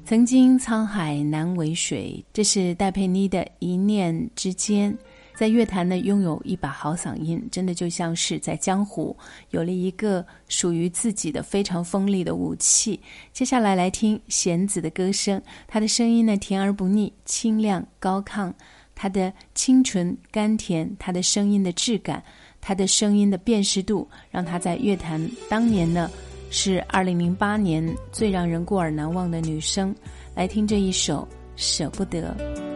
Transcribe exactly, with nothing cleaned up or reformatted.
曾经沧海难为水，这是戴佩妮的一念之间。在乐坛呢，拥有一把好嗓音，真的就像是在江湖有了一个属于自己的非常锋利的武器。接下来来听弦子的歌声，她的声音呢甜而不腻，清亮高亢，她的清纯甘甜，她的声音的质感，她的声音的辨识度，让她在乐坛当年呢是二零零八年最让人过耳难忘的女声。来听这一首舍不得。